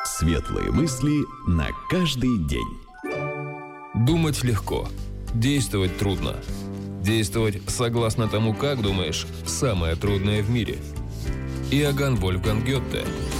Светлые мысли на каждый день. Думать легко, действовать трудно. Действовать согласно тому, как думаешь, самое трудное в мире. Иоганн Вольфганг Гёте.